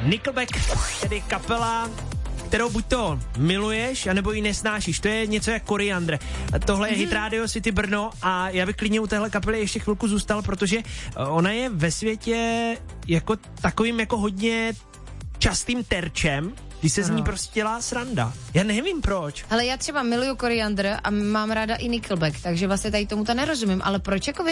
Nickelback, tedy kapela, kterou buď to miluješ, anebo ji nesnášíš. To je něco jak koriandr. Tohle je Hit Radio City Brno a já bych klidně u téhle kapely ještě chvilku zůstal, protože ona je ve světě jako takovým jako hodně častým terčem, když se z ní prostě dělá sranda. Já nevím proč. Ale já třeba miluju koriandr a mám ráda i Nickelback, takže vlastně tady tomu to nerozumím, ale proč jako